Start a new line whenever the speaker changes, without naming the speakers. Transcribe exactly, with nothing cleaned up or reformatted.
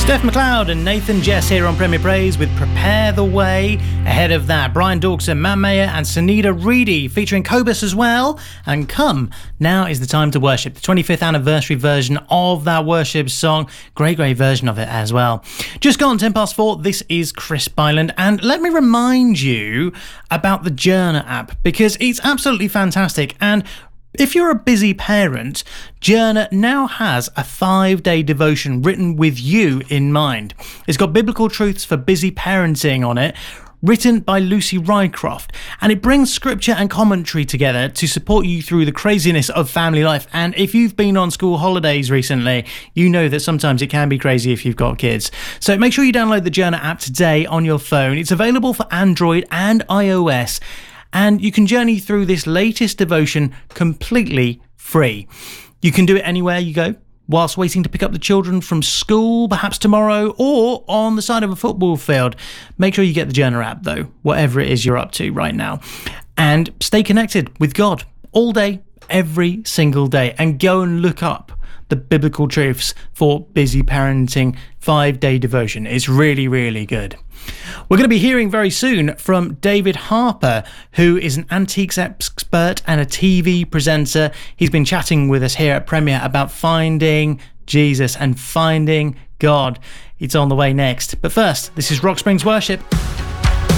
Jeff McLeod and Nathan Jess here on Premier Praise with Prepare the Way. Ahead of that, Brian Dawson, Matt Mayer and Sunita Reedy featuring Cobus as well. And Come, Now is the Time to Worship, the twenty-fifth anniversary version of that worship song. Great, great version of it as well. Just gone ten past four, this is Chris Byland. And let me remind you about the Journer app, because it's absolutely fantastic. And if you're a busy parent, Journer now has a five-day devotion written with you in mind. It's got biblical truths for busy parenting on it, written by Lucy Rycroft, and it brings scripture and commentary together to support you through the craziness of family life. And if you've been on school holidays recently, you know that sometimes it can be crazy if you've got kids. So make sure you download the Journer app today on your phone. It's available for Android and iOS. And you can journey through this latest devotion completely free. You can do it anywhere you go, whilst waiting to pick up the children from school, perhaps tomorrow, or on the side of a football field. Make sure you get the Journer app, though, whatever it is you're up to right now. And stay connected with God all day, every single day. And go and look up the biblical truths for busy parenting five-day devotion. It's really, really good. We're going to be hearing very soon from David Harper, who is an antiques expert and a T V presenter. He's been chatting with us here at Premier about finding Jesus and finding God. It's on the way next. But first, this is Rock Springs Worship.